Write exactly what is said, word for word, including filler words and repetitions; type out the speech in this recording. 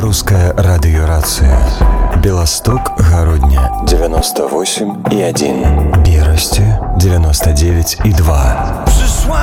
Русская радиорация. Белосток, Городня девяносто восемь и один, Берасти девяносто девять и два. Przyszła